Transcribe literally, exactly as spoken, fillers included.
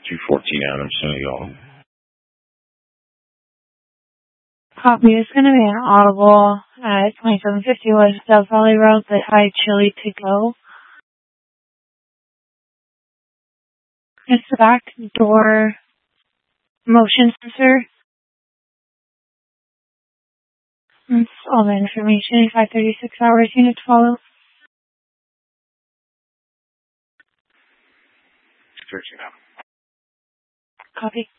two fourteen Adams, Senegal. Copy. It's going to be an audible at twenty-seven fifty West South Valley Road, the high chili to go. It's the back door motion sensor. That's all the information. five thirty-six hours, unit to follow. Searching now. Copy.